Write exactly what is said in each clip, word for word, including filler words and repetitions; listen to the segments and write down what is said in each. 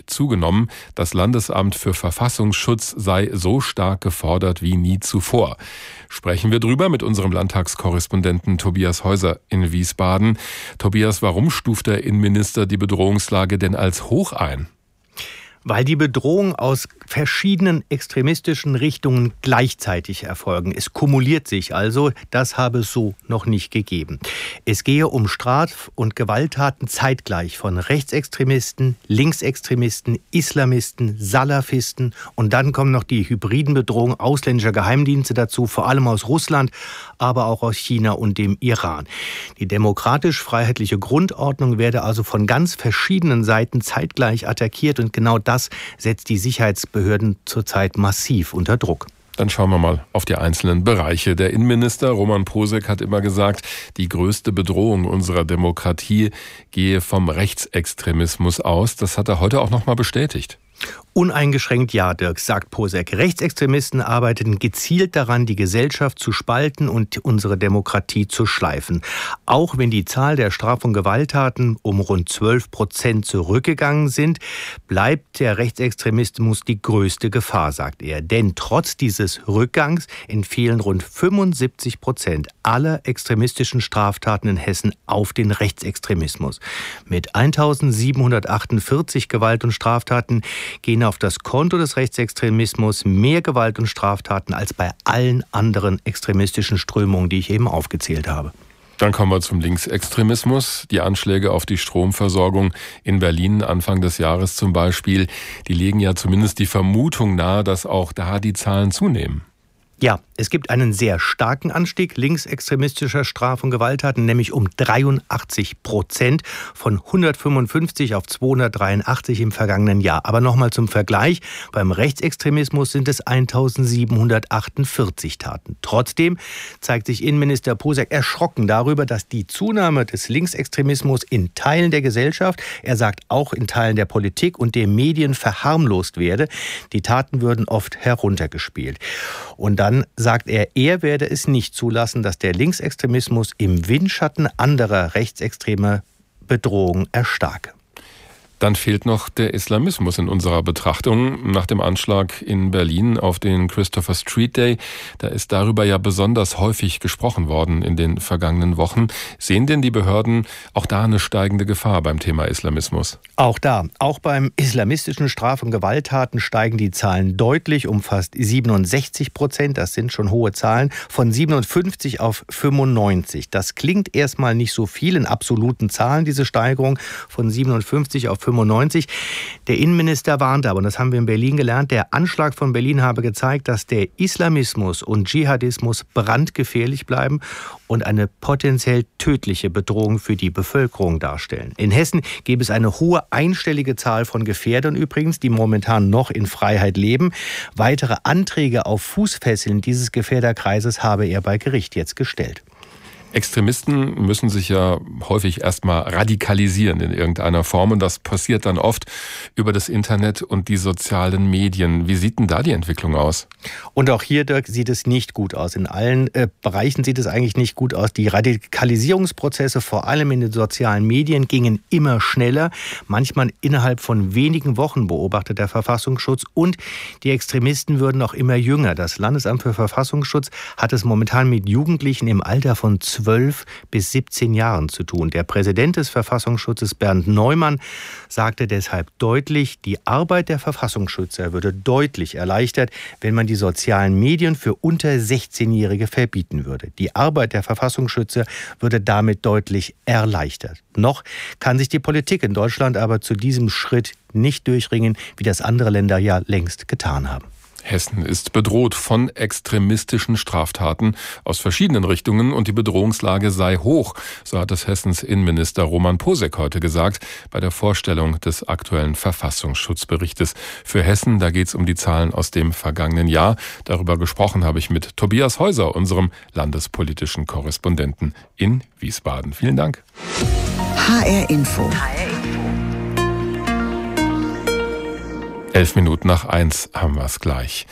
deutlich zugenommen. Das Landesamt für Verfassungsschutz sei so stark gefordert wie nie zuvor. Sprechen wir drüber mit unserem Landtagskorrespondenten Tobias Häuser in Wiesbaden. Tobias, warum stuft der Innenminister die Bedrohungslage denn als hoch ein? Weil die Bedrohungen aus verschiedenen extremistischen Richtungen gleichzeitig erfolgen. Es kumuliert sich also, das habe es so noch nicht gegeben. Es gehe um Straf- und Gewalttaten zeitgleich von Rechtsextremisten, Linksextremisten, Islamisten, Salafisten und dann kommen noch die hybriden Bedrohungen ausländischer Geheimdienste dazu, vor allem aus Russland, aber auch aus China und dem Iran. Die demokratisch-freiheitliche Grundordnung werde also von ganz verschiedenen Seiten zeitgleich attackiert und genau das Das setzt die Sicherheitsbehörden zurzeit massiv unter Druck. Dann schauen wir mal auf die einzelnen Bereiche. Der Innenminister Roman Posek hat immer gesagt, die größte Bedrohung unserer Demokratie gehe vom Rechtsextremismus aus. Das hat er heute auch noch mal bestätigt. Uneingeschränkt ja, Dirk, sagt Posek. Rechtsextremisten arbeiteten gezielt daran, die Gesellschaft zu spalten und unsere Demokratie zu schleifen. Auch wenn die Zahl der Straf- und Gewalttaten um rund zwölf Prozent zurückgegangen sind, bleibt der Rechtsextremismus die größte Gefahr, sagt er. Denn trotz dieses Rückgangs entfielen rund fünfundsiebzig Prozent aller extremistischen Straftaten in Hessen auf den Rechtsextremismus. Mit eintausendsiebenhundertachtundvierzig Gewalt- und Straftaten gehen auf das Konto des Rechtsextremismus mehr Gewalt und Straftaten als bei allen anderen extremistischen Strömungen, die ich eben aufgezählt habe. Dann kommen wir zum Linksextremismus. Die Anschläge auf die Stromversorgung in Berlin Anfang des Jahres zum Beispiel, die legen ja zumindest die Vermutung nahe, dass auch da die Zahlen zunehmen. Ja, es gibt einen sehr starken Anstieg linksextremistischer Straf- und Gewalttaten, nämlich um dreiundachtzig Prozent von hundertfünfundfünfzig auf zweihundertdreiundachtzig im vergangenen Jahr. Aber nochmal zum Vergleich, beim Rechtsextremismus sind es eintausendsiebenhundertachtundvierzig Taten. Trotzdem zeigt sich Innenminister Posek erschrocken darüber, dass die Zunahme des Linksextremismus in Teilen der Gesellschaft, er sagt auch in Teilen der Politik und der Medien verharmlost werde. Die Taten würden oft heruntergespielt. Und dann sagt er, er werde es nicht zulassen, dass der Linksextremismus im Windschatten anderer rechtsextremer Bedrohungen erstarke. Dann fehlt noch der Islamismus in unserer Betrachtung. Nach dem Anschlag in Berlin auf den Christopher Street Day, da ist darüber ja besonders häufig gesprochen worden in den vergangenen Wochen. Sehen denn die Behörden auch da eine steigende Gefahr beim Thema Islamismus? Auch da, auch beim islamistischen Straf- und Gewalttaten steigen die Zahlen deutlich um fast siebenundsechzig Prozent. Das sind schon hohe Zahlen, von siebenundfünfzig auf fünfundneunzig. Das klingt erstmal nicht so viel in absoluten Zahlen, diese Steigerung von siebenundfünfzig auf fünfundneunzig. Der Innenminister warnte aber, und das haben wir in Berlin gelernt, der Anschlag von Berlin habe gezeigt, dass der Islamismus und Dschihadismus brandgefährlich bleiben und eine potenziell tödliche Bedrohung für die Bevölkerung darstellen. In Hessen gäbe es eine hohe einstellige Zahl von Gefährdern übrigens, die momentan noch in Freiheit leben. Weitere Anträge auf Fußfesseln dieses Gefährderkreises habe er bei Gericht jetzt gestellt. Extremisten müssen sich ja häufig erstmal radikalisieren in irgendeiner Form und das passiert dann oft über das Internet und die sozialen Medien. Wie sieht denn da die Entwicklung aus? Und auch hier, Dirk, sieht es nicht gut aus. In allen äh, Bereichen sieht es eigentlich nicht gut aus. Die Radikalisierungsprozesse, vor allem in den sozialen Medien, gingen immer schneller. Manchmal innerhalb von wenigen Wochen, beobachtet der Verfassungsschutz. Und die Extremisten würden auch immer jünger. Das Landesamt für Verfassungsschutz hat es momentan mit Jugendlichen im Alter von zwölf bis siebzehn Jahren zu tun. Der Präsident des Verfassungsschutzes, Bernd Neumann, sagte deshalb deutlich, die Arbeit der Verfassungsschützer würde deutlich erleichtert, wenn man die sozialen Medien für unter sechzehnjährige verbieten würde. Die Arbeit der Verfassungsschützer würde damit deutlich erleichtert. Noch kann sich die Politik in Deutschland aber zu diesem Schritt nicht durchringen, wie das andere Länder ja längst getan haben. Hessen ist bedroht von extremistischen Straftaten aus verschiedenen Richtungen und die Bedrohungslage sei hoch, so hat es Hessens Innenminister Roman Posek heute gesagt bei der Vorstellung des aktuellen Verfassungsschutzberichtes für Hessen. Da geht es um die Zahlen aus dem vergangenen Jahr. Darüber gesprochen habe ich mit Tobias Häuser, unserem landespolitischen Korrespondenten in Wiesbaden. Vielen Dank. H R Info. Elf Minuten nach eins haben wir es gleich.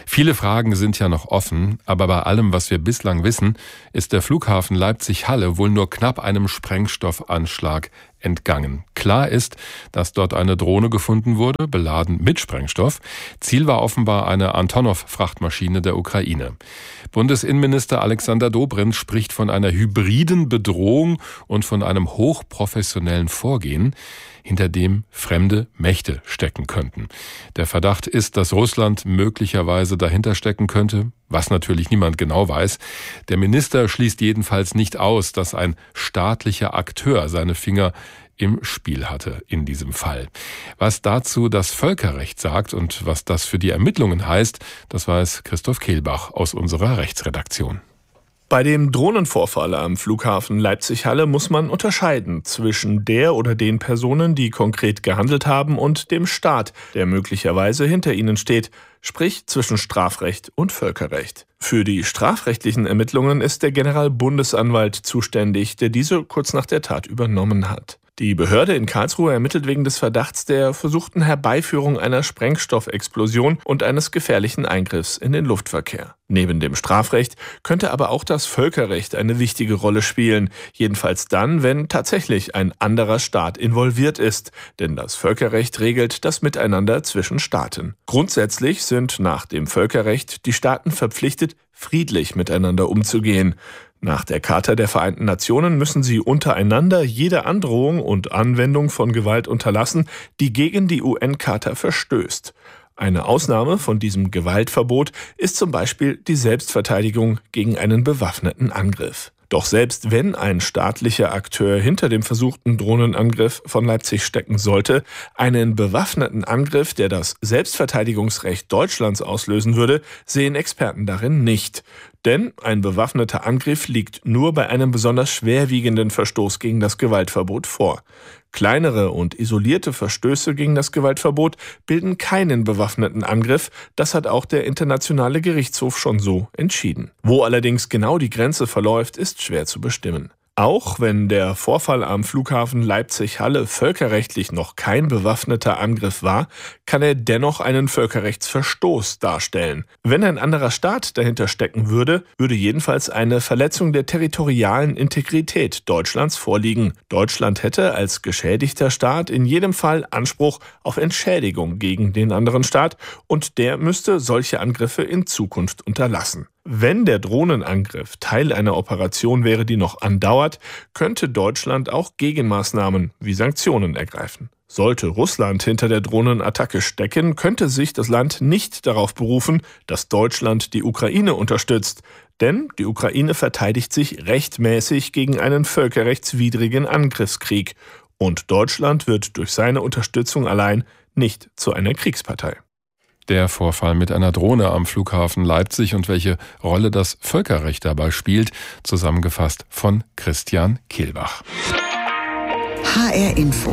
Viele Fragen sind ja noch offen, aber bei allem, was wir bislang wissen, ist der Flughafen Leipzig-Halle wohl nur knapp einem Sprengstoffanschlag entgangen. Klar ist, dass dort eine Drohne gefunden wurde, beladen mit Sprengstoff. Ziel war offenbar eine Antonov-Frachtmaschine der Ukraine. Bundesinnenminister Alexander Dobrindt spricht von einer hybriden Bedrohung und von einem hochprofessionellen Vorgehen, hinter dem fremde Mächte stecken könnten. Der Verdacht ist, dass Russland möglicherweise dahinter stecken könnte, was natürlich niemand genau weiß. Der Minister schließt jedenfalls nicht aus, dass ein staatlicher Akteur seine Finger im Spiel hatte in diesem Fall. Was dazu das Völkerrecht sagt und was das für die Ermittlungen heißt, das weiß Christoph Kehlbach aus unserer Rechtsredaktion. Bei dem Drohnenvorfall am Flughafen Leipzig-Halle muss man unterscheiden zwischen der oder den Personen, die konkret gehandelt haben, und dem Staat, der möglicherweise hinter ihnen steht, sprich zwischen Strafrecht und Völkerrecht. Für die strafrechtlichen Ermittlungen ist der Generalbundesanwalt zuständig, der diese kurz nach der Tat übernommen hat. Die Behörde in Karlsruhe ermittelt wegen des Verdachts der versuchten Herbeiführung einer Sprengstoffexplosion und eines gefährlichen Eingriffs in den Luftverkehr. Neben dem Strafrecht könnte aber auch das Völkerrecht eine wichtige Rolle spielen, jedenfalls dann, wenn tatsächlich ein anderer Staat involviert ist, denn das Völkerrecht regelt das Miteinander zwischen Staaten. Grundsätzlich sind nach dem Völkerrecht die Staaten verpflichtet, friedlich miteinander umzugehen. Nach der Charta der Vereinten Nationen müssen sie untereinander jede Androhung und Anwendung von Gewalt unterlassen, die gegen die U N-Charta verstößt. Eine Ausnahme von diesem Gewaltverbot ist zum Beispiel die Selbstverteidigung gegen einen bewaffneten Angriff. Doch selbst wenn ein staatlicher Akteur hinter dem versuchten Drohnenangriff von Leipzig stecken sollte, einen bewaffneten Angriff, der das Selbstverteidigungsrecht Deutschlands auslösen würde, sehen Experten darin nicht. Denn ein bewaffneter Angriff liegt nur bei einem besonders schwerwiegenden Verstoß gegen das Gewaltverbot vor. Kleinere und isolierte Verstöße gegen das Gewaltverbot bilden keinen bewaffneten Angriff. Das hat auch der Internationale Gerichtshof schon so entschieden. Wo allerdings genau die Grenze verläuft, ist schwer zu bestimmen. Auch wenn der Vorfall am Flughafen Leipzig-Halle völkerrechtlich noch kein bewaffneter Angriff war, kann er dennoch einen Völkerrechtsverstoß darstellen. Wenn ein anderer Staat dahinter stecken würde, würde jedenfalls eine Verletzung der territorialen Integrität Deutschlands vorliegen. Deutschland hätte als geschädigter Staat in jedem Fall Anspruch auf Entschädigung gegen den anderen Staat und der müsste solche Angriffe in Zukunft unterlassen. Wenn der Drohnenangriff Teil einer Operation wäre, die noch andauert, könnte Deutschland auch Gegenmaßnahmen wie Sanktionen ergreifen. Sollte Russland hinter der Drohnenattacke stecken, könnte sich das Land nicht darauf berufen, dass Deutschland die Ukraine unterstützt. Denn die Ukraine verteidigt sich rechtmäßig gegen einen völkerrechtswidrigen Angriffskrieg. Und Deutschland wird durch seine Unterstützung allein nicht zu einer Kriegspartei. Der Vorfall mit einer Drohne am Flughafen Leipzig und welche Rolle das Völkerrecht dabei spielt, zusammengefasst von Christian Kehlbach. H R Info.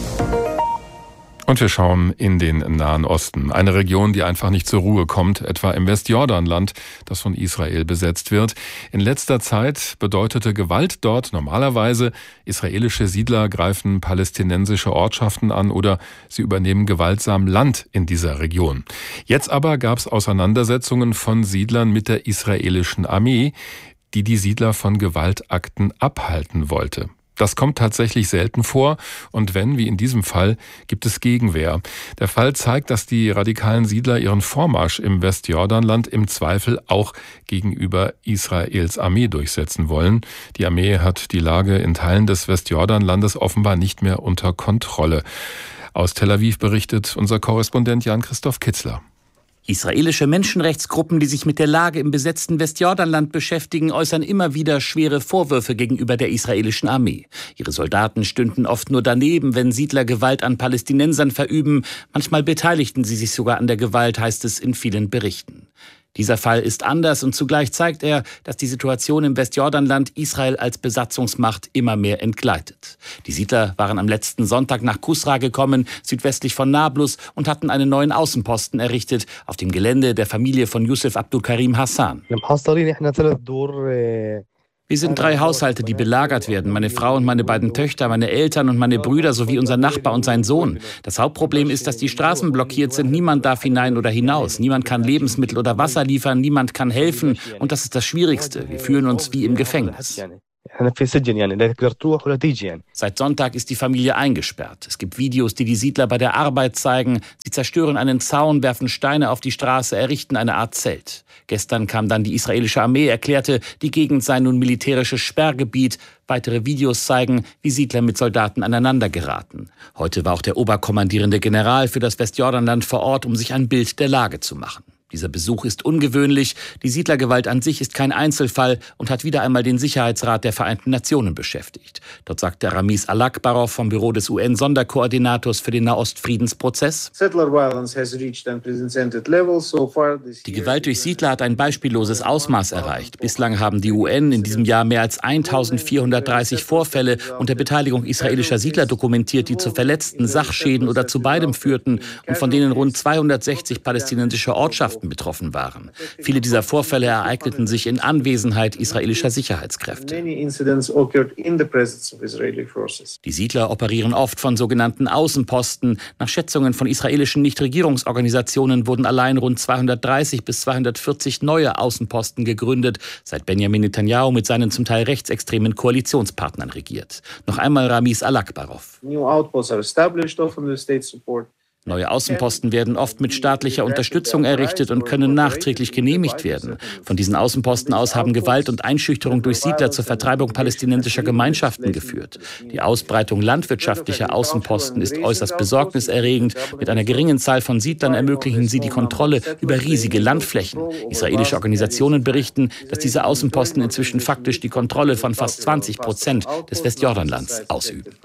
Und wir schauen in den Nahen Osten, eine Region, die einfach nicht zur Ruhe kommt, etwa im Westjordanland, das von Israel besetzt wird. In letzter Zeit bedeutete Gewalt dort normalerweise, israelische Siedler greifen palästinensische Ortschaften an oder sie übernehmen gewaltsam Land in dieser Region. Jetzt aber gab es Auseinandersetzungen von Siedlern mit der israelischen Armee, die die Siedler von Gewaltakten abhalten wollte. Das kommt tatsächlich selten vor und wenn, wie in diesem Fall, gibt es Gegenwehr. Der Fall zeigt, dass die radikalen Siedler ihren Vormarsch im Westjordanland im Zweifel auch gegenüber Israels Armee durchsetzen wollen. Die Armee hat die Lage in Teilen des Westjordanlandes offenbar nicht mehr unter Kontrolle. Aus Tel Aviv berichtet unser Korrespondent Jan-Christoph Kitzler. Israelische Menschenrechtsgruppen, die sich mit der Lage im besetzten Westjordanland beschäftigen, äußern immer wieder schwere Vorwürfe gegenüber der israelischen Armee. Ihre Soldaten stünden oft nur daneben, wenn Siedler Gewalt an Palästinensern verüben. Manchmal beteiligten sie sich sogar an der Gewalt, heißt es in vielen Berichten. Dieser Fall ist anders und zugleich zeigt er, dass die Situation im Westjordanland Israel als Besatzungsmacht immer mehr entgleitet. Die Siedler waren am letzten Sonntag nach Kusra gekommen, südwestlich von Nablus, und hatten einen neuen Außenposten errichtet auf dem Gelände der Familie von Yusuf Abdul Karim Hassan. Wir sind drei Haushalte, die belagert werden. Meine Frau und meine beiden Töchter, meine Eltern und meine Brüder sowie unser Nachbar und sein Sohn. Das Hauptproblem ist, dass die Straßen blockiert sind. Niemand darf hinein oder hinaus. Niemand kann Lebensmittel oder Wasser liefern. Niemand kann helfen. Und das ist das Schwierigste. Wir fühlen uns wie im Gefängnis. Seit Sonntag ist die Familie eingesperrt. Es gibt Videos, die die Siedler bei der Arbeit zeigen. Sie zerstören einen Zaun, werfen Steine auf die Straße, errichten eine Art Zelt. Gestern kam dann die israelische Armee, erklärte, die Gegend sei nun militärisches Sperrgebiet. Weitere Videos zeigen, wie Siedler mit Soldaten aneinander geraten. Heute war auch der oberkommandierende General für das Westjordanland vor Ort, um sich ein Bild der Lage zu machen. Dieser Besuch ist ungewöhnlich. Die Siedlergewalt an sich ist kein Einzelfall und hat wieder einmal den Sicherheitsrat der Vereinten Nationen beschäftigt. Dort sagte Ramiz Alakbarov vom Büro des U N-Sonderkoordinators für den Nahostfriedensprozess: Die Gewalt durch Siedler hat ein beispielloses Ausmaß erreicht. Bislang haben die U N in diesem Jahr mehr als eintausendvierhundertdreißig Vorfälle unter Beteiligung israelischer Siedler dokumentiert, die zu Verletzten, Sachschäden oder zu beidem führten und von denen rund zweihundertsechzig palästinensische Ortschaften betroffen waren. Viele dieser Vorfälle ereigneten sich in Anwesenheit israelischer Sicherheitskräfte. Die Siedler operieren oft von sogenannten Außenposten. Nach Schätzungen von israelischen Nichtregierungsorganisationen wurden allein rund zweihundertdreißig bis zweihundertvierzig neue Außenposten gegründet, seit Benjamin Netanyahu mit seinen zum Teil rechtsextremen Koalitionspartnern regiert. Noch einmal Ramiz Alakbarov. Neue Außenposten werden oft mit staatlicher Unterstützung errichtet und können nachträglich genehmigt werden. Von diesen Außenposten aus haben Gewalt und Einschüchterung durch Siedler zur Vertreibung palästinensischer Gemeinschaften geführt. Die Ausbreitung landwirtschaftlicher Außenposten ist äußerst besorgniserregend. Mit einer geringen Zahl von Siedlern ermöglichen sie die Kontrolle über riesige Landflächen. Israelische Organisationen berichten, dass diese Außenposten inzwischen faktisch die Kontrolle von fast zwanzig Prozent des Westjordanlands ausüben.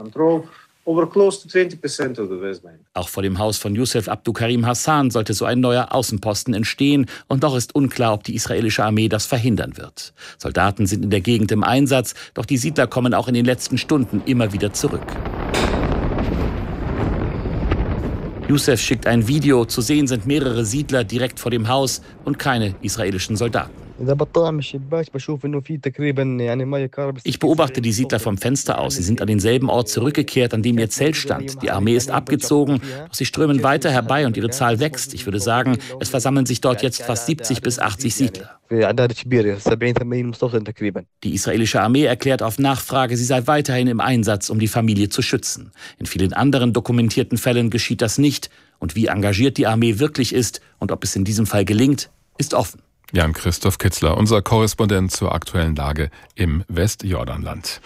Auch vor dem Haus von Youssef Abdukarim Hassan sollte so ein neuer Außenposten entstehen, und doch ist unklar, ob die israelische Armee das verhindern wird. Soldaten sind in der Gegend im Einsatz, doch die Siedler kommen auch in den letzten Stunden immer wieder zurück. Youssef schickt ein Video, zu sehen sind mehrere Siedler direkt vor dem Haus und keine israelischen Soldaten. Ich beobachte die Siedler vom Fenster aus. Sie sind an denselben Ort zurückgekehrt, an dem ihr Zelt stand. Die Armee ist abgezogen, doch sie strömen weiter herbei und ihre Zahl wächst. Ich würde sagen, es versammeln sich dort jetzt fast siebzig bis achtzig Siedler. Die israelische Armee erklärt auf Nachfrage, sie sei weiterhin im Einsatz, um die Familie zu schützen. In vielen anderen dokumentierten Fällen geschieht das nicht. Und wie engagiert die Armee wirklich ist und ob es in diesem Fall gelingt, ist offen. Jan-Christoph Kitzler, unser Korrespondent zur aktuellen Lage im Westjordanland.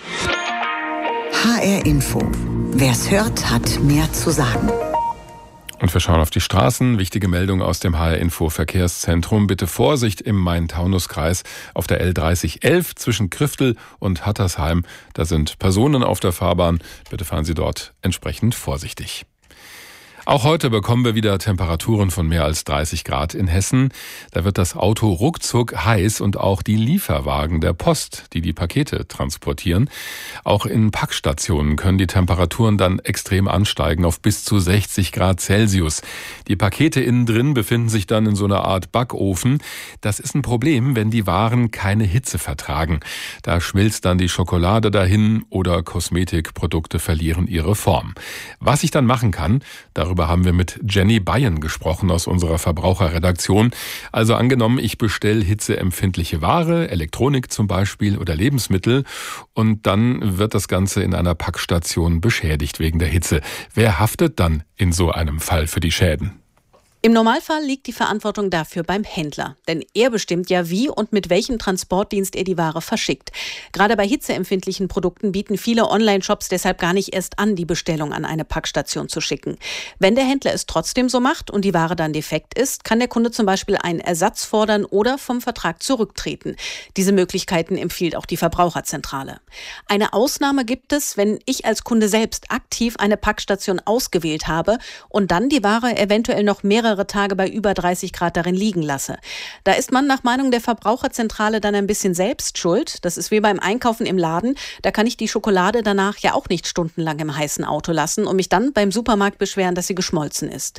H R Info. Wer's hört, hat mehr zu sagen. Und wir schauen auf die Straßen. Wichtige Meldung aus dem H R Info Verkehrszentrum. Bitte Vorsicht im Main-Taunus-Kreis auf der L dreißig elf zwischen Kriftel und Hattersheim. Da sind Personen auf der Fahrbahn. Bitte fahren Sie dort entsprechend vorsichtig. Auch heute bekommen wir wieder Temperaturen von mehr als dreißig Grad in Hessen. Da wird das Auto ruckzuck heiß und auch die Lieferwagen der Post, die die Pakete transportieren. Auch in Packstationen können die Temperaturen dann extrem ansteigen auf bis zu sechzig Grad Celsius. Die Pakete innen drin befinden sich dann in so einer Art Backofen. Das ist ein Problem, wenn die Waren keine Hitze vertragen. Da schmilzt dann die Schokolade dahin oder Kosmetikprodukte verlieren ihre Form. Was ich dann machen kann, darüber Darüber haben wir mit Jenny Bayen gesprochen aus unserer Verbraucherredaktion. Also angenommen, ich bestelle hitzeempfindliche Ware, Elektronik zum Beispiel oder Lebensmittel, und dann wird das Ganze in einer Packstation beschädigt wegen der Hitze. Wer haftet dann in so einem Fall für die Schäden? Im Normalfall liegt die Verantwortung dafür beim Händler. Denn er bestimmt ja, wie und mit welchem Transportdienst er die Ware verschickt. Gerade bei hitzeempfindlichen Produkten bieten viele Online-Shops deshalb gar nicht erst an, die Bestellung an eine Packstation zu schicken. Wenn der Händler es trotzdem so macht und die Ware dann defekt ist, kann der Kunde zum Beispiel einen Ersatz fordern oder vom Vertrag zurücktreten. Diese Möglichkeiten empfiehlt auch die Verbraucherzentrale. Eine Ausnahme gibt es, wenn ich als Kunde selbst aktiv eine Packstation ausgewählt habe und dann die Ware eventuell noch mehrere Tage bei über dreißig Grad darin liegen lasse. Da ist man nach Meinung der Verbraucherzentrale dann ein bisschen selbst schuld. Das ist wie beim Einkaufen im Laden. Da kann ich die Schokolade danach ja auch nicht stundenlang im heißen Auto lassen und mich dann beim Supermarkt beschweren, dass sie geschmolzen ist.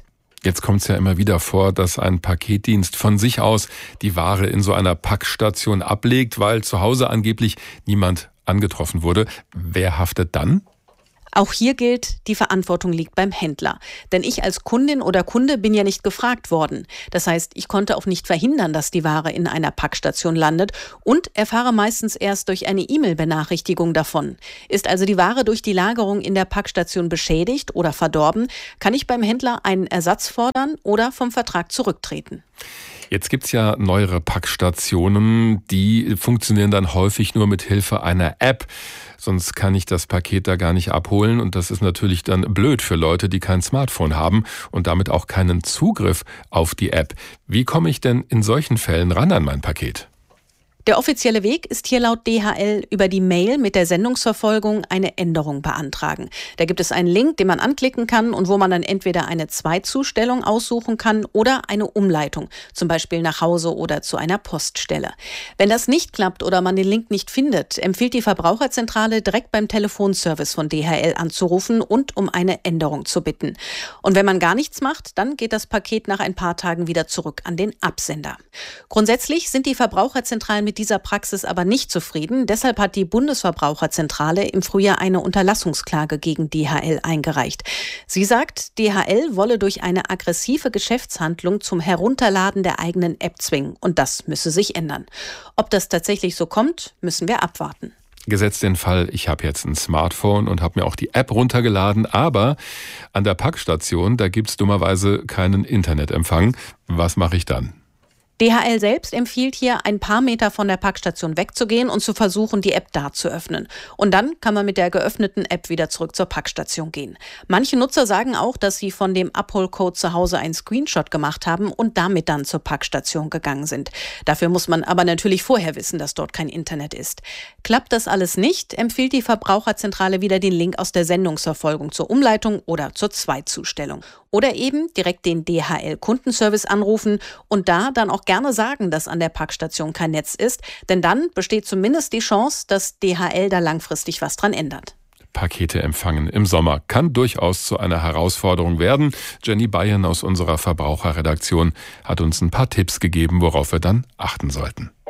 Jetzt kommt es ja immer wieder vor, dass ein Paketdienst von sich aus die Ware in so einer Packstation ablegt, weil zu Hause angeblich niemand angetroffen wurde. Wer haftet dann? Auch hier gilt, die Verantwortung liegt beim Händler. Denn ich als Kundin oder Kunde bin ja nicht gefragt worden. Das heißt, ich konnte auch nicht verhindern, dass die Ware in einer Packstation landet und erfahre meistens erst durch eine E-Mail-Benachrichtigung davon. Ist also die Ware durch die Lagerung in der Packstation beschädigt oder verdorben, kann ich beim Händler einen Ersatz fordern oder vom Vertrag zurücktreten. Jetzt gibt's ja neuere Packstationen, die funktionieren dann häufig nur mit Hilfe einer App. Sonst kann ich das Paket da gar nicht abholen und das ist natürlich dann blöd für Leute, die kein Smartphone haben und damit auch keinen Zugriff auf die App. Wie komme ich denn in solchen Fällen ran an mein Paket? Der offizielle Weg ist hier laut D H L über die Mail mit der Sendungsverfolgung eine Änderung beantragen. Da gibt es einen Link, den man anklicken kann und wo man dann entweder eine Zweitzustellung aussuchen kann oder eine Umleitung, zum Beispiel nach Hause oder zu einer Poststelle. Wenn das nicht klappt oder man den Link nicht findet, empfiehlt die Verbraucherzentrale direkt beim Telefonservice von D H L anzurufen und um eine Änderung zu bitten. Und wenn man gar nichts macht, dann geht das Paket nach ein paar Tagen wieder zurück an den Absender. Grundsätzlich sind die Verbraucherzentralen mit dieser Praxis aber nicht zufrieden. Deshalb hat die Bundesverbraucherzentrale im Frühjahr eine Unterlassungsklage gegen D H L eingereicht. Sie sagt, D H L wolle durch eine aggressive Geschäftshandlung zum Herunterladen der eigenen App zwingen. Und das müsse sich ändern. Ob das tatsächlich so kommt, müssen wir abwarten. Gesetzt den Fall, ich habe jetzt ein Smartphone und habe mir auch die App runtergeladen, aber an der Packstation, da gibt's dummerweise keinen Internetempfang. Was mache ich dann? D H L selbst empfiehlt hier, ein paar Meter von der Packstation wegzugehen und zu versuchen, die App da zu öffnen. Und dann kann man mit der geöffneten App wieder zurück zur Packstation gehen. Manche Nutzer sagen auch, dass sie von dem Abholcode zu Hause einen Screenshot gemacht haben und damit dann zur Packstation gegangen sind. Dafür muss man aber natürlich vorher wissen, dass dort kein Internet ist. Klappt das alles nicht, empfiehlt die Verbraucherzentrale wieder den Link aus der Sendungsverfolgung zur Umleitung oder zur Zweitzustellung. Oder eben direkt den D H L-Kundenservice anrufen und da dann auch gerne sagen, dass an der Packstation kein Netz ist, denn dann besteht zumindest die Chance, dass D H L da langfristig was dran ändert. Pakete empfangen im Sommer kann durchaus zu einer Herausforderung werden. Jenny Bayern aus unserer Verbraucherredaktion hat uns ein paar Tipps gegeben, worauf wir dann achten sollten.